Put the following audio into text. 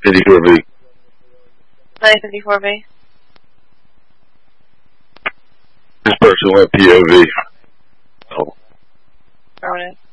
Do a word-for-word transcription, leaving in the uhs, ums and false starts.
fifty-four V. nine fifty-four V. This person went P O V. Oh. Affirmative.